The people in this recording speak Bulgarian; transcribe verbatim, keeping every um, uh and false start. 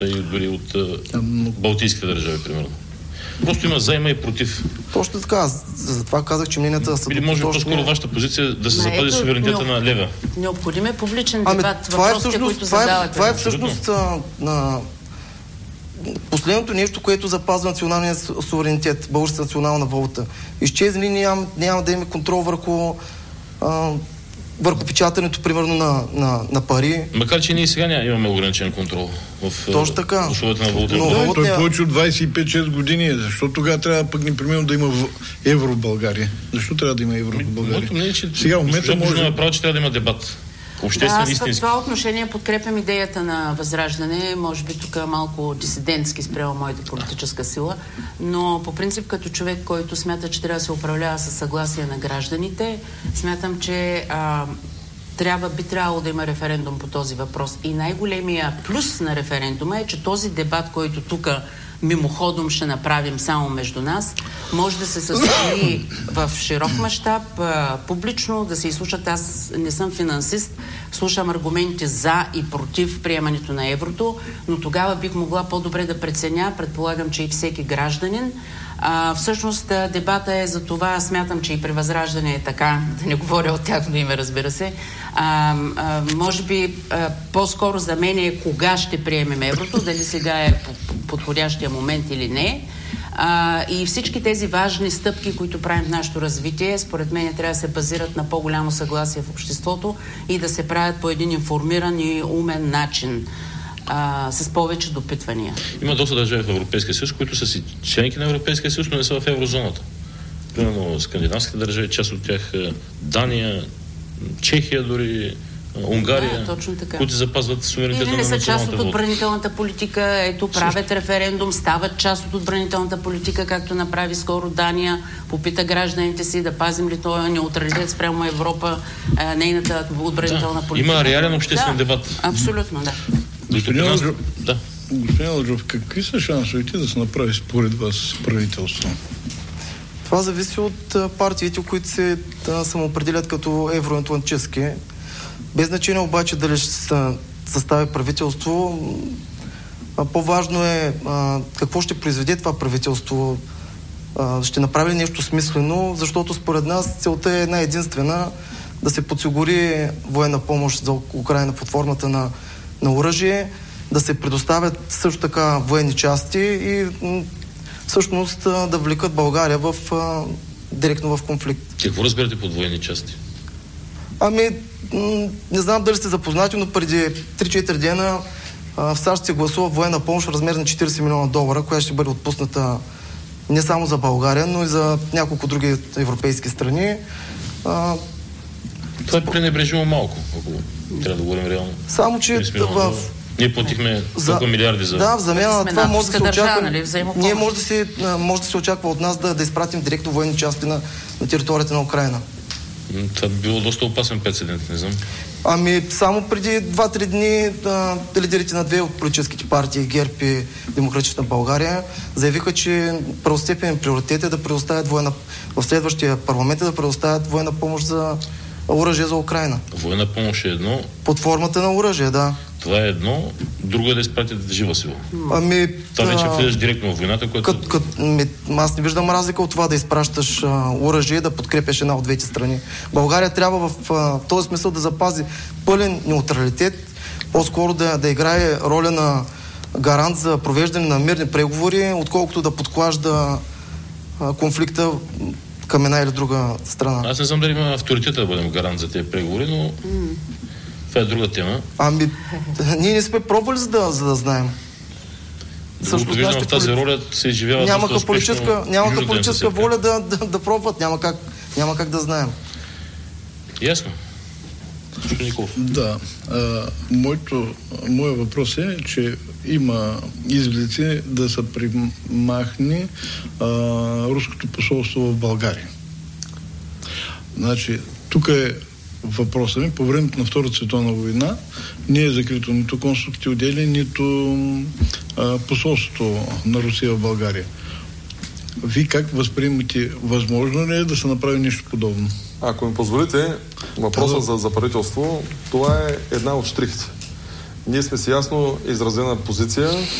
и дори от балтийските държави, примерно. Просто има за, има и против. Точно така. Затова казах, че мненията са... Или може би по-скоро вашата позиция да се запази суверенитета на лева. Необходим е публичен ами, дебат. Въпросите, които това задавате. Е, това е всъщност а, на последното нещо, което запазва националния суверенитет, българската национална валута. Изчезли, няма, няма да има контрол върху а, върху печатането, примерно, на, на, на пари. Макар че ние сега няма, имаме ограничен контрол в условията на валута. Но да, валутния... той повече от двайсет и пет шест години. Защо тогава трябва пък непременно да има евро в България? Защо трябва да има евро в България? Моето мнение, че сега в момента може да направи, че трябва да има дебат. Да, аз в това отношение подкрепям идеята на Възраждане, може би тук малко дисидентски спрямо моята политическа сила, но по принцип като човек, който смята, че трябва да се управлява със съгласие на гражданите, смятам, че а, трябва, би трябвало да има референдум по този въпрос. И най-големия плюс на референдума е, че този дебат, който тук мимоходом ще направим само между нас, може да се състои в широк мащаб, публично, да се изслушат. Аз не съм финансист, слушам аргументи за и против приемането на еврото, но тогава бих могла по-добре да преценя, предполагам, че и всеки гражданин. А, всъщност дебата е за това, смятам, че и при Възраждане е така, да не говоря от тяхно име, разбира се. А, а, може би а, по-скоро за мен е кога ще приемем еврото, дали сега е подходящия момент или не. А, и всички тези важни стъпки, които правим в нашето развитие, според мен трябва да се базират на по-голямо съгласие в обществото и да се правят по един информиран и умен начин. А, с повече допитвания. Има доста държави в Европейския съюз, които са си членки на Европейския съюз, но не са в еврозоната. Примерно скандинавските държави, част от тях Дания, Чехия дори, Унгария, да, които запазват суверенитета на националната валута. Или не са част от валута. отбранителната политика, ето правят Също. референдум, стават част от отбранителната политика, както направи скоро Дания, попита гражданите си да пазим ли този неутралитет спрямо Европа, а, нейната отбранителна да, политика. Има реален обществен да, дебат. Абсолютно, да. Господин Лъджов, да. господин Лъджов, какви са шансовете да се направи според вас правителство? Това зависи от партиите, които се да, самоопределят като евроатлантически. Без значение обаче дали ще се състави правителство, а, по-важно е а, какво ще произведе това правителство. А, ще направи нещо смислено, защото според нас целта е една единствена: да се подсигури военна помощ за Украйна под формата на, на оръжие, да се предоставят също така военни части и м- всъщност да влекат България в, а, директно в конфликт. Какво разбирате под военни части? Ами, м- не знам дали сте запознати, но преди три-четири дена а, в САЩ се гласува военна помощ в размер на четирийсет милиона долара, която ще бъде отпусната не само за България, но и за няколко други европейски страни. А, Това е пренебрежимо малко, ако трябва да говорим реално. Само, че в... Ние платихме толкова милиарди за... Да, в замяна на това може да се очаква... Нали, ние може да, се, може да се очаква от нас да, да изпратим директно военни части на, на територията на Украйна. Това би било доста опасен прецедент, не знам. Ами, само преди два-три дни да, лидерите на две от политическите партии, ГЕРБ и Демократична България, заявиха, че първостепенен приоритет е да предоставят военна... в следващия парламент е да предоставят военна помощ за оръжие за Украйна. Военна помощ е едно. Под формата на оръжие, да. Това е едно, друго е да изпратят жива сила. Ами, това вече влизаш директно в войната, което... Кът, кът, ми, аз не виждам разлика от това да изпращаш а, оръжие и да подкрепяш една от двете страни. България трябва в а, този смисъл да запази пълен неутралитет, по-скоро да, да играе роля на гарант за провеждане на мирни преговори, отколкото да подклажда а, конфликта към една или друга страна. Аз не знам дали има авторитета да бъдем гарант за тези преговори, но mm. това е друга тема. Ами, ние не сме пробвали за да, за да знаем. Другото виждам в тази поли... роля се изживява нямаха доста политическа, нямаха политическа воля да, да, да пробват. Няма как, няма как да знаем. Ясно. Да. А, моето, моят въпрос е, че има изгледи да се примахне а, руското посолство в България. Значи, тук е въпросът ми. По времето на Втората световна война не е закрито нито консулските отдели, нито а, посолството на Русия в България. Вие как възприемате? Възможно ли е да се направи нещо подобно? Ако ми позволите, въпросът за, за правителство, това е една от штрихите. ние сме си ясно изразена позиция